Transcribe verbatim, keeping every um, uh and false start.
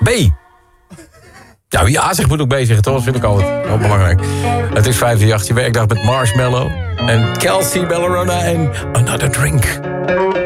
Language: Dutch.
B. Ja, wie A zegt moet ook B zeggen, toch? Dat vind ik altijd heel belangrijk. Het is vijf uur acht, je werkdag met Marshmallow. En Kelsey Ballerona en Another Drink.